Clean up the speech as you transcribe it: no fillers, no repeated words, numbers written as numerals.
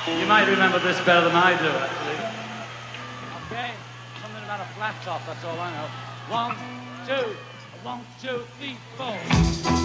You might remember this better than I do, actually. Okay, something about a flat top, that's all I know. 1, 2, 1, 2, 3, 4.